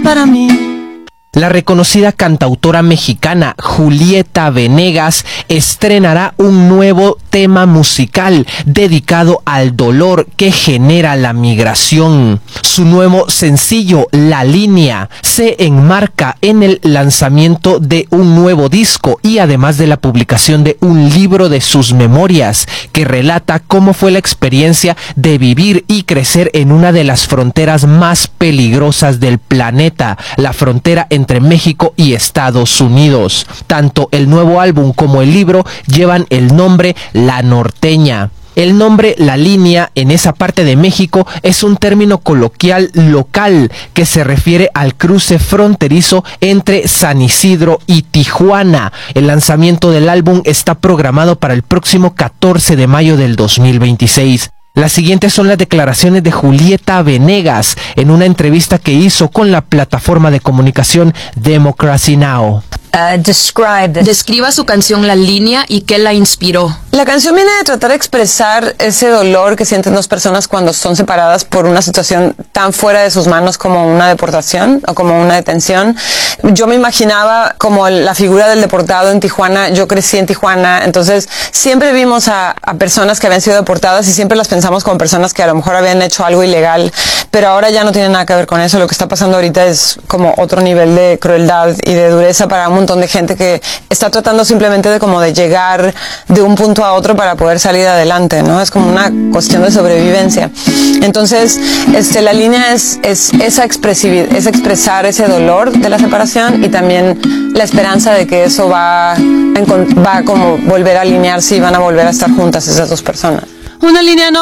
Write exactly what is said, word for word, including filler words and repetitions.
para mí. La reconocida cantautora mexicana Julieta Venegas estrenará un nuevo tema musical dedicado al dolor que genera la migración. Su nuevo sencillo, La Línea, se enmarca en el lanzamiento de un nuevo disco y además de la publicación de un libro de sus memorias que relata cómo fue la experiencia de vivir y crecer en una de las fronteras más peligrosas del planeta, la frontera entre entre México y Estados Unidos. Tanto el nuevo álbum como el libro llevan el nombre La Norteña. El nombre La Línea en esa parte de México es un término coloquial local que se refiere al cruce fronterizo entre San Isidro y Tijuana. El lanzamiento del álbum está programado para el próximo catorce de mayo del dos mil veintiséis. Las siguientes son las declaraciones de Julieta Venegas en una entrevista que hizo con la plataforma de comunicación Democracy Now! Uh, describe this. Describa su canción La Línea y qué la inspiró. La canción viene de tratar de expresar ese dolor que sienten dos personas cuando son separadas por una situación tan fuera de sus manos como una deportación o como una detención. Yo me imaginaba como la figura del deportado en Tijuana. Yo crecí en Tijuana, entonces siempre vimos a, a personas que habían sido deportadas y siempre las pensamos como personas que a lo mejor habían hecho algo ilegal, pero ahora ya no tiene nada que ver con eso. Lo que está pasando ahorita es como otro nivel de crueldad y de dureza para un montón de gente que está tratando simplemente de como de llegar de un punto a otro para poder salir adelante, ¿no? Es como una cuestión de sobrevivencia. Entonces, este, la línea es, es esa expresividad, es expresar ese dolor de la separación y también la esperanza de que eso va a, va a como volver a alinearse y van a volver a estar juntas esas dos personas. Una línea no